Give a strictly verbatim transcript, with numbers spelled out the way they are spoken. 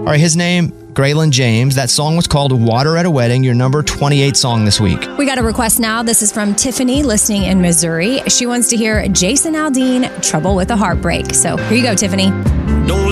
All right, his name, Graylin James. That song was called Water at a Wedding, your number twenty-eight song this week. We got a request now. This is from Tiffany, listening in Missouri. She wants to hear Jason Aldean, Trouble with a Heartbreak. So here you go, Tiffany. Don't